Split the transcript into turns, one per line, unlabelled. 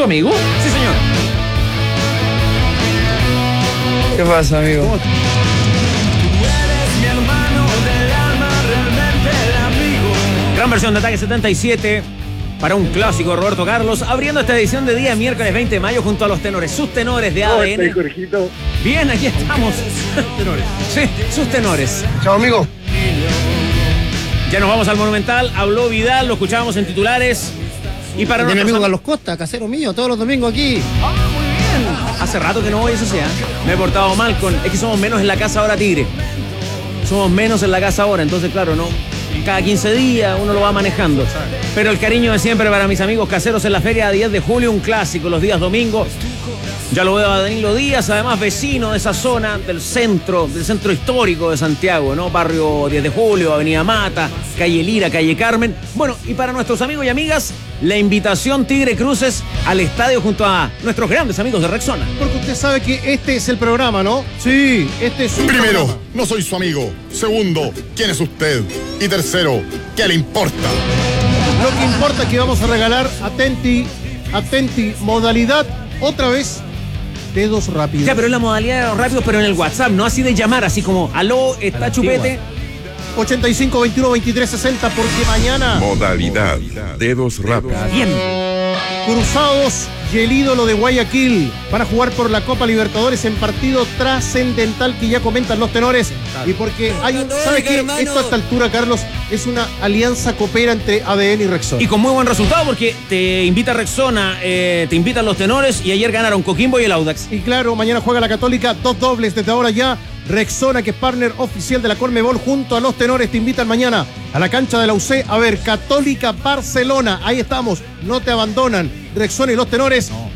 tu amigo?
Sí, señor.
¿Qué pasa, amigo?
¿Cómo? Gran versión de Ataque 77 para un clásico Roberto Carlos, abriendo esta edición de día miércoles 20 de mayo junto a los tenores, sus tenores de ADN. Bien, aquí estamos. Tenores. Sí, sus tenores.
Chao, amigo.
Ya nos vamos al Monumental, habló Vidal, lo escuchábamos en titulares. Y para
mi amigo
nosotros...
Carlos Costa, casero mío, todos los domingos aquí.
Muy bien. Hace rato que no voy, eso sí, ¿eh? Me he portado mal con... Es que somos menos en la casa ahora, Tigre. Somos menos en la casa ahora, entonces claro, no... Cada 15 días uno lo va manejando. Pero el cariño de siempre para mis amigos caseros en la feria 10 de julio, un clásico los días domingos. Ya lo veo a Danilo Díaz, además vecino de esa zona del centro histórico de Santiago, ¿no? Barrio 10 de julio, Avenida Mata, calle Lira, calle Carmen. Bueno, y para nuestros amigos y amigas, la invitación Tigre Cruces al estadio junto a nuestros grandes amigos de Rexona.
Porque usted sabe que este es el programa, ¿no? Sí, este es su
Primero,
programa.
no soy su amigo. Segundo, ¿quién es usted? Y tercero, ¿qué le importa?
Lo que importa es que vamos a regalar, atenti, modalidad, otra vez, dedos rápidos.
Ya, pero es la modalidad de los rápidos, pero en el WhatsApp, no así de llamar, así como, aló, está Chupete.
85 21 23 60, porque mañana
Modalidad dedos rápidos.
Bien.
Cruzados y el ídolo de Guayaquil van a jugar por la Copa Libertadores en partido trascendental que ya comentan los tenores. Y porque hay un, ¿sabe qué? Esto a esta altura, Carlos, es una alianza copera entre ADN y Rexona.
Y con muy buen resultado porque te invita Rexona, te invitan los tenores y ayer ganaron Coquimbo y el Audax.
Y claro, mañana juega la Católica, 2 dobles desde ahora ya. Rexona, que es partner oficial de la Conmebol, junto a los tenores, te invitan mañana a la cancha de la UC a ver Católica Barcelona. Ahí estamos, no te abandonan. Rexona y los tenores